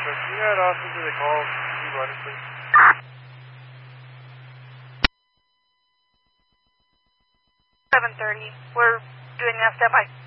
Can you add Austin to the call? Can you run it, please? 7:30. We're doing an FDEP.